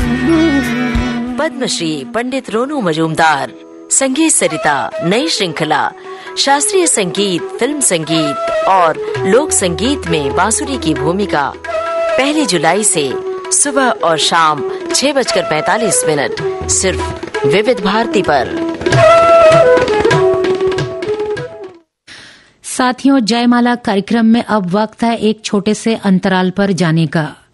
पद्मश्री पंडित रोनू मजूमदार, संगीत सरिता नई श्रृंखला, शास्त्रीय संगीत, फिल्म संगीत और लोक संगीत में बांसुरी की भूमिका 1 जुलाई से सुबह और शाम 6:45 सिर्फ विविध भारती पर। साथियों, जयमाला कार्यक्रम में अब वक्त है एक छोटे से अंतराल पर जाने का।